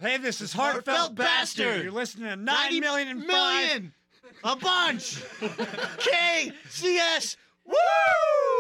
Hey, this is Heartfelt Bastard. You're listening to 9 million and 5. A bunch. KCS. Woo!